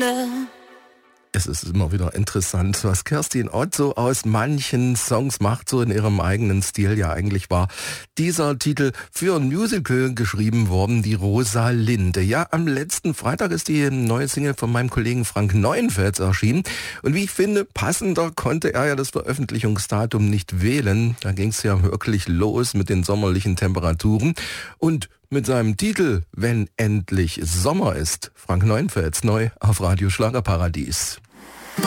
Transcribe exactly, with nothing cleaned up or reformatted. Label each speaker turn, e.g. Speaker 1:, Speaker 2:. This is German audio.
Speaker 1: Liebe.
Speaker 2: Es ist immer wieder interessant, was Kerstin Ott so aus manchen Songs macht, so in ihrem eigenen Stil. Ja, eigentlich war dieser Titel für ein Musical geschrieben worden, die Rosalinde. Ja, am letzten Freitag ist die neue Single von meinem Kollegen Frank Neuenfels erschienen. Und wie ich finde, passender konnte er ja das Veröffentlichungsdatum nicht wählen. Da ging es ja wirklich los mit den sommerlichen Temperaturen. Und mit seinem Titel Wenn endlich Sommer ist. Frank Neuenfels neu auf Radio Schlagerparadies.